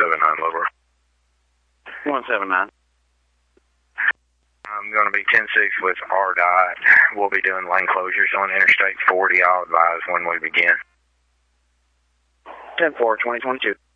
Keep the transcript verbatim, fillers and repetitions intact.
seven nine, Lover. one seven nine. I'm going to be ten six with R D O T. We'll be doing lane closures on Interstate forty. I'll advise when we begin. ten four, twenty twenty-two.